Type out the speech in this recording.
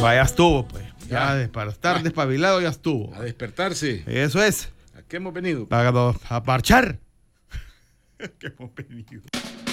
Ya estuvo, pues. Ya, para estar despabilado ya estuvo. A despertarse. Eso es. ¿A qué hemos venido? A parchar. ¿A qué hemos venido?